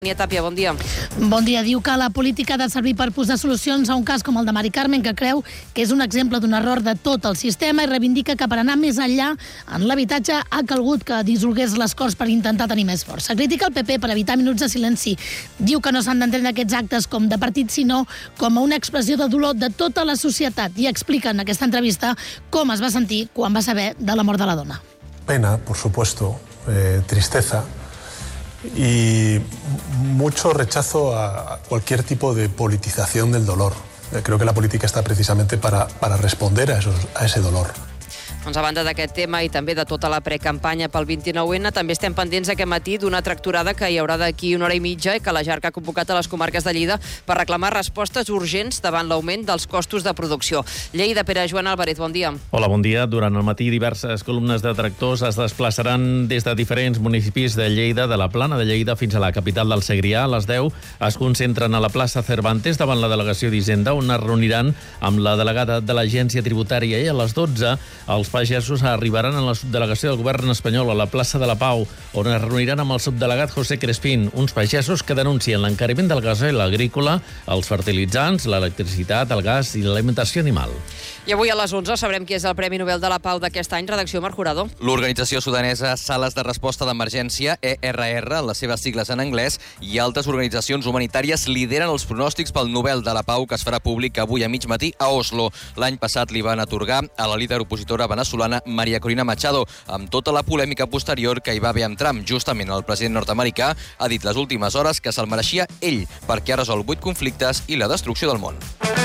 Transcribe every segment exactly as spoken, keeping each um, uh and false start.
Nia Tàpia, bon dia. Bon dia. Diu que la política ha de servir per posar solucions a un cas com el de Mari Carmen, que creu que és un exemple d'un error de tot el sistema i reivindica que per anar més enllà en l'habitatge ha calgut que dissolgués les Corts per intentar tenir més força. Critica el P P per evitar minuts de silenci. Diu que no s'han d'entendre aquests actes com de partit, sinó com a una expressió de dolor de tota la societat. I explica en aquesta entrevista com es va sentir quan va saber de la mort de la dona. Pena, por supuesto, eh, tristeza. Y mucho rechazo a cualquier tipo de politización del dolor. Creo que la política está precisamente para, para responder a, esos, a ese dolor. Doncs a banda d'aquest tema i també de tota la precampanya pel vint-i-nou ene, també estem pendents aquest matí d'una tractorada que hi haurà d'aquí una hora i mitja i que la Jarc ha convocat a les comarques de Lleida per reclamar respostes urgents davant l'augment dels costos de producció. Lleida, Pere Joan Álvarez, bon dia. Hola, bon dia. Durant el matí diverses columnes de tractors es desplaçaran des de diferents municipis de Lleida, de la Plana de Lleida fins a la capital del Segrià. A les deu es concentren a la plaça Cervantes davant la delegació d'Hisenda, on es reuniran amb la delegada de l'Agència Tributària, i a les dotze els pagesos arribaran a la subdelegació del govern espanyol a la plaça de la Pau, on es reuniran amb el subdelegat José Crespín, uns pagesos que denuncien l'encariment del gasoil agrícola, els fertilitzants, l'electricitat, el gas i l'alimentació animal. I avui a les onze sabrem qui és el Premi Nobel de la Pau d'aquest any. Redacció, Marc Jurado. L'organització sudanesa Sales de Resposta d'Emergència, E R R, les seves sigles en anglès, i altres organitzacions humanitàries lideren els pronòstics pel Nobel de la Pau que es farà públic avui a mig matí a Oslo. L'any passat li van atorgar a la líder opositora veneçolana María Corina Machado, amb tota la polèmica posterior que hi va haver amb Trump. Justament el president nord-americà ha dit les últimes hores que se'l mereixia ell, perquè ha resolt vuit conflictes i la destrucció del món.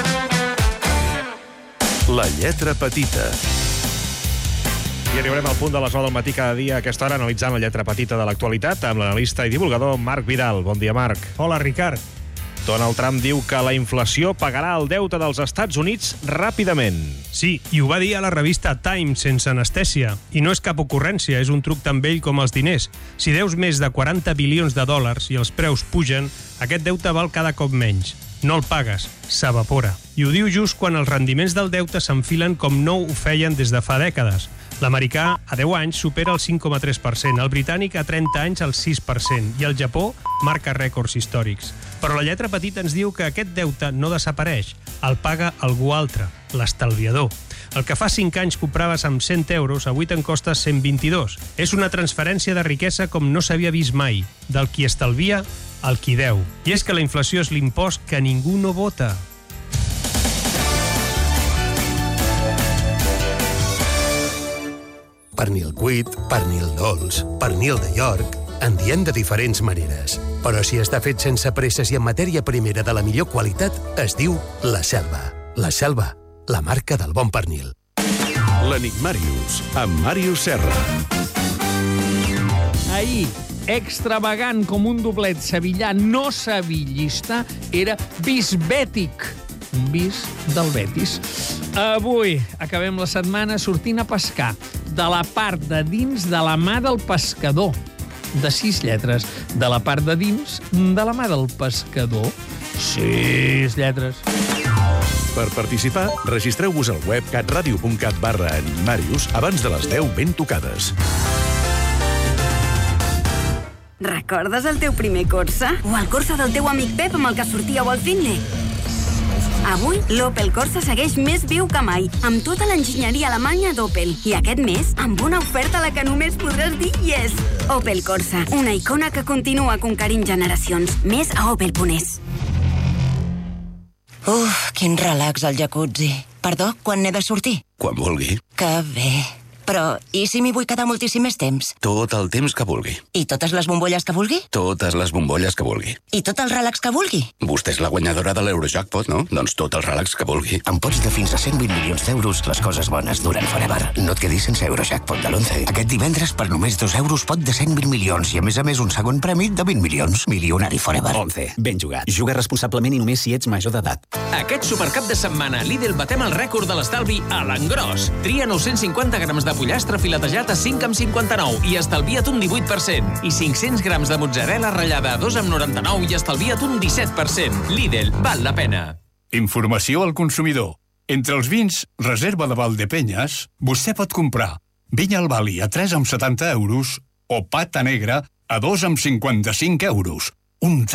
La lletra petita. I arribarem al punt de les nou del matí cada dia a aquesta hora analitzant la lletra petita de l'actualitat amb l'analista i divulgador Marc Vidal. Bon dia, Marc. Hola, Ricard. Donald Trump diu que la inflació pagarà el deute dels Estats Units ràpidament. Sí, i ho va dir a la revista Time, sense anestèsia. I no és cap ocurrència, és un truc tan vell com els diners. Si deus més de quaranta bilions de dòlars i els preus pugen, aquest deute val cada cop menys. No el pagues, s'evapora. I ho diu just quan els rendiments del deute s'enfilen com no ho feien des de fa dècades. L'americà a deu anys supera el cinc coma tres per cent, el britànic a trenta anys el sis per cent i el Japó marca rècords històrics. Però la lletra petita ens diu que aquest deute no desapareix, el paga algú altre, l'estalviador. El que fa cinc anys compraves amb cent euros, avui te'n costa cent vint-i-dos. És una transferència de riquesa com no s'havia vist mai, del qui estalvia al qui deu. I és que la inflació és l'impost que ningú no vota. Pernil cuit, pernil dolç, pernil de York... En diem de diferents maneres. Però si està fet sense presses i en matèria primera de la millor qualitat, es diu La Selva. La Selva, la marca del bon pernil. L'Enigmàrius, amb Màrius Serra. Ahir, extravagant com un doblet sevillà no sevillista, era bisbètic. Un bis del Betis. Avui acabem la setmana sortint a pescar de la part de dins de la mà del pescador. De sis lletres. De la part de dins de la mà del pescador. Sis lletres. Per participar, registreu-vos al web catradio.cat barra Enigmàrius abans de les deu ben tocades. Recordes el teu primer Corsa? O el Corsa del teu amic Pep amb el que sortíeu al Fitness? Avui, l'Opel Corsa segueix més viu que mai, amb tota l'enginyeria alemanya d'Opel. I aquest mes, amb una oferta a la que només podràs dir yes. Opel Corsa, una icona que continua conquerint generacions. Més a opel punt es. Uf, quin relax al jacuzzi. Perdó, quan n'he de sortir? Quan vulgui. Que bé. Però, i si m'hi vull quedar moltíssim més temps? Tot el temps que vulgui. I totes les bombolles que vulgui? Totes les bombolles que vulgui. I tot el relax que vulgui? Vostè és la guanyadora de l'Eurojackpot, no? Doncs tot el relax que vulgui. Amb pots de fins a cent vint milions d'euros, les coses bones duren forever. No et quedis sense Eurojackpot de l'onze. Aquest divendres, per només dos euros, pot de cent vint milions i, a més a més, un segon premi de vint milions. Milionari forever. onze. Ben jugat. Juga responsablement i només si ets major d'edat. Aquest supercap de setmana, Lidl batem el rècord de l'estalvi a l'engròs. Tria nou-cents cinquanta grams de pollastre filetejat a cinc coma cinquanta-nou i estalvia't un divuit per cent. I cinc-cents grams de mozzarella ratllada a dos coma noranta-nou i estalvia't un disset per cent. Lidl, val la pena. Informació al consumidor. Entre els vins Reserva de Valdepenyes, vostè pot comprar vinya Albali a tres coma setanta euros o pata negra a dos coma cinquanta-cinc euros. Un